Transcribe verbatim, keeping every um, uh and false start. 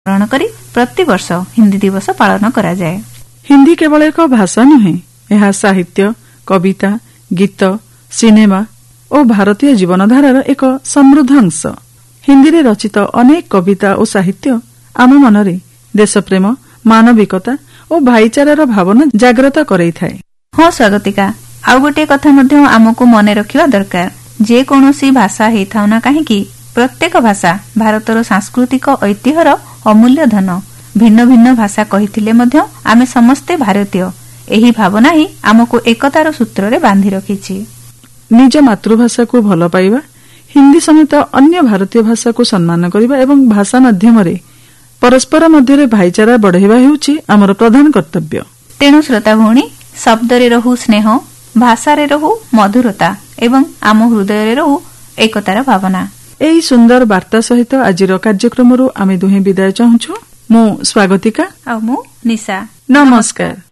ग्रहण करी प्रति वर्ष हिंदी दिवस पालन करा जाए। हिंदी केवल एक भाषा नुहे, यह साहित्य, कविता, गीत, सिनेमा और भारतीय जीवनधारार एक समृद्ध अंश। हिंदी रे रचित अनेक कविता और साहित्य आम मनरे देशप्रेम, मानविकता और भाईचारार भावना जागृत करई थाए। हाँ स्वागतिका, आउ गोटे कथा मध्य आमको मने रखिवा दरकार। जे कोनोसी भाषा हेई थाउ ना काहेकि प्रत्येक भाषा भारतर सांस्कृतिक ऐतिह्यर अमूल्य धन। भिन्न भिन्न भाषा कहिथिले मध्य आमे समस्ते भारतीय, एही भावना ही आमको एकतार सूत्र रे बांधी रखिछि। निज मातृभाषा को भल पाइबा, हिंदी समेत अन्य भारतीय भाषा को सम्मान करिबा एवं भाषा माध्यमरे परस्पर मध्यरे भाईचारा बढ़ाइबा हेउछि आमर प्रधान कर्तव्य। तेणु श्रोता भौणी, शब्द रे रहु स्नेह, भाषा रे रहु मधुरता एवं आम हृदय रे रहु एकतार भावना। एही सुंदर वार्ता सहित आजिर कार्यक्रम आमे दुहे विदाय चाहूछु। मु स्वागतिका आ मु निशा। नमस्कार।